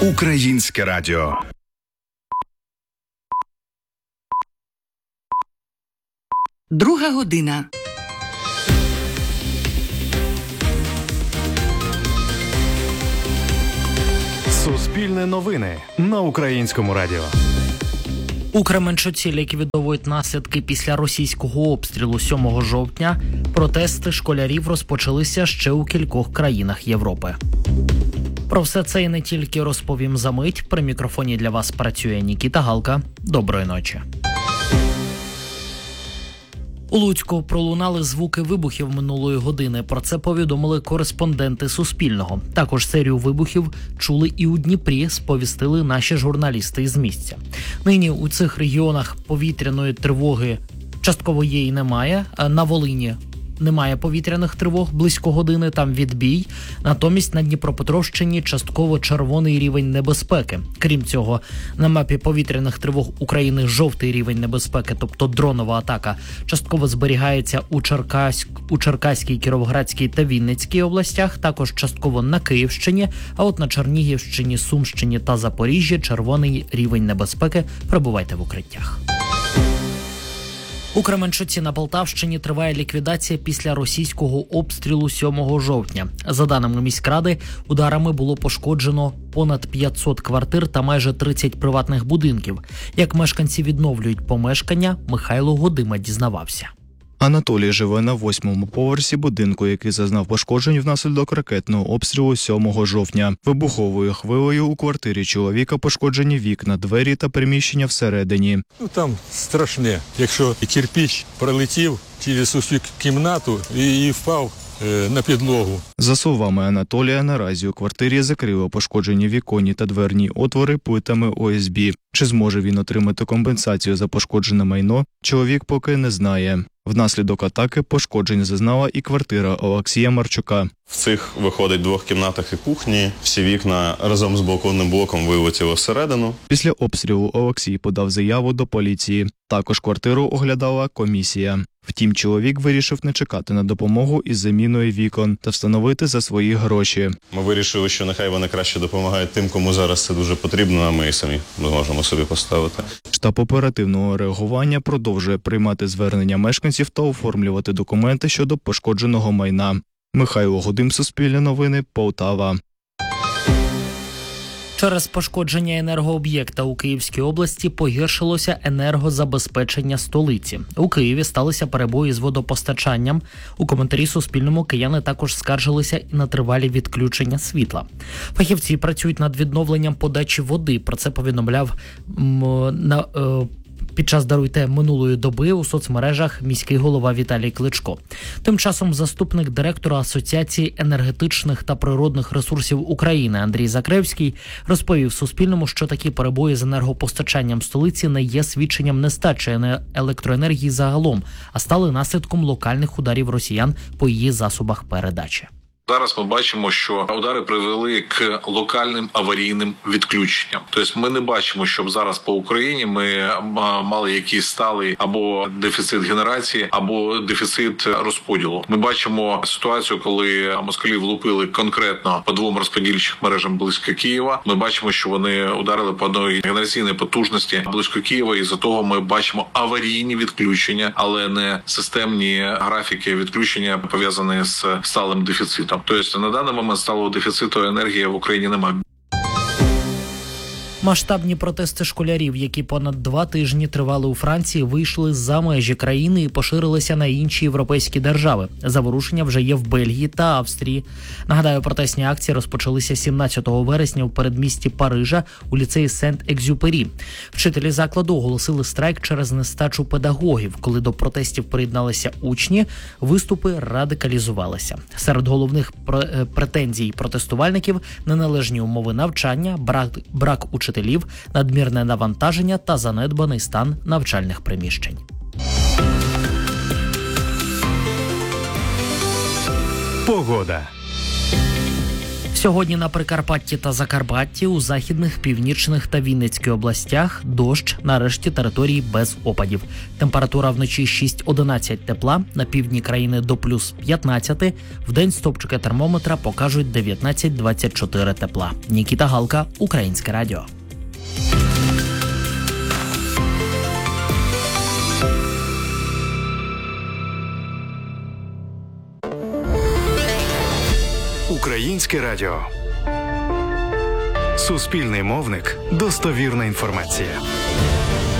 Українське радіо. Друга година. Суспільне новини на Українському радіо. У Кременчуці ліквідовують наслідки після російського обстрілу 7 жовтня. Протести школярів розпочалися ще у кількох країнах Європи. Про все це і не тільки розповім за мить. При мікрофоні для вас працює Нікіта Галка. Доброї ночі. У Луцьку пролунали звуки вибухів минулої години. Про це повідомили кореспонденти Суспільного. Також серію вибухів чули і у Дніпрі, сповістили наші журналісти із місця. Нині у цих регіонах повітряної тривоги частково є і немає. На Волині немає повітряних тривог, близько години, там відбій. Натомість на Дніпропетровщині частково червоний рівень небезпеки. Крім цього, на мапі повітряних тривог України жовтий рівень небезпеки, тобто дронова атака, частково зберігається у Черкаській, Кіровоградській та Вінницькій областях, також частково на Київщині, а от на Чернігівщині, Сумщині та Запоріжжі червоний рівень небезпеки. Перебувайте в укриттях. У Кременчуці на Полтавщині триває ліквідація після російського обстрілу 7 жовтня. За даними міськради, ударами було пошкоджено понад 500 квартир та майже 30 приватних будинків. Як мешканці відновлюють помешкання, Михайло Годима дізнавався. Анатолій живе на 8-му поверсі будинку, який зазнав пошкоджень внаслідок ракетного обстрілу 7 жовтня. Вибуховою хвилею у квартирі чоловіка пошкоджені вікна, двері та приміщення всередині. Там страшне. Якщо кирпич пролетів через усю кімнату і впав на підлогу. За словами Анатолія, наразі у квартирі закрили пошкоджені віконні та дверні отвори плитами ОСБ. Чи зможе він отримати компенсацію за пошкоджене майно, чоловік поки не знає. Внаслідок атаки пошкоджень зазнала і квартира Олексія Марчука. В цих, виходить, 2 кімнатах і кухні. Всі вікна разом з балконним блоком вилетіли всередину. Після обстрілу Олексій подав заяву до поліції. Також квартиру оглядала комісія. Втім, чоловік вирішив не чекати на допомогу із заміною вікон та встановити за свої гроші. Ми вирішили, що нехай вони краще допомагають тим, кому зараз це дуже потрібно, а ми і самі можемо собі поставити. Штаб оперативного реагування продовжує приймати звернення мешканців та оформлювати документи щодо пошкодженого майна. Михайло Годим, Суспільне новини, Полтава. Через пошкодження енергооб'єкта у Київській області погіршилося енергозабезпечення столиці. У Києві сталися перебої з водопостачанням. У коментарі Суспільному кияни також скаржилися і на тривалі відключення світла. Фахівці працюють над відновленням подачі води. Про це повідомляв під час минулої доби у соцмережах міський голова Віталій Кличко. Тим часом заступник директора Асоціації енергетичних та природних ресурсів України Андрій Закревський розповів Суспільному, що такі перебої з енергопостачанням столиці не є свідченням нестачі електроенергії загалом, а стали наслідком локальних ударів росіян по її засобах передачі. Зараз ми бачимо, що удари привели к локальним аварійним відключенням. Тобто ми не бачимо, щоб зараз по Україні ми мали якийсь сталий або дефіцит генерації, або дефіцит розподілу. Ми бачимо ситуацію, коли москалі влупили конкретно по 2 розподільчих мережам близько Києва. Ми бачимо, що вони ударили по одній генераційній потужності близько Києва, і за того ми бачимо аварійні відключення, але не системні графіки відключення, пов'язані з сталим дефіцитом. Тобто на даний момент сталого дефіциту енергії в Україні немає. Масштабні протести школярів, які понад 2 тижні тривали у Франції, вийшли за межі країни і поширилися на інші європейські держави. Заворушення вже є в Бельгії та Австрії. Нагадаю, протестні акції розпочалися 17 вересня у передмісті Парижа у ліцеї Сент-Екзюпері. Вчителі закладу оголосили страйк через нестачу педагогів. Коли до протестів приєдналися учні, виступи радикалізувалися. Серед головних претензій протестувальників – неналежні умови навчання, брак учителів, надмірне навантаження та занедбаний стан навчальних приміщень. Погода. Сьогодні на Прикарпатті та Закарпатті, у західних, північних та Вінницькій областях дощ, на решті територій без опадів. Температура вночі 6-11 тепла, на півдні країни до плюс 15, вдень стопчики термометра покажуть 19-24 тепла. Нікіта Галка, Українське радіо. Українське радіо. Суспільний мовник. Достовірна інформація.